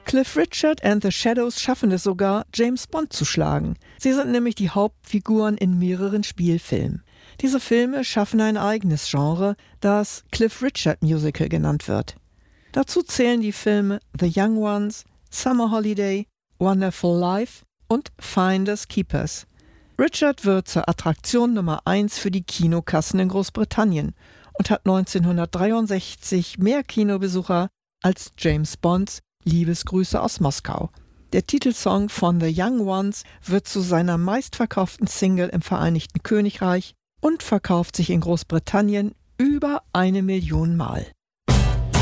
Cliff Richard and the Shadows schaffen es sogar, James Bond zu schlagen. Sie sind nämlich die Hauptfiguren in mehreren Spielfilmen. Diese Filme schaffen ein eigenes Genre, das Cliff Richard Musical genannt wird. Dazu zählen die Filme The Young Ones, Summer Holiday, Wonderful Life und Finders Keepers. Richard wird zur Attraktion Nummer 1 für die Kinokassen in Großbritannien und hat 1963 mehr Kinobesucher als James Bonds Liebesgrüße aus Moskau. Der Titelsong von The Young Ones wird zu seiner meistverkauften Single im Vereinigten Königreich und verkauft sich in Großbritannien über 1 Million Mal.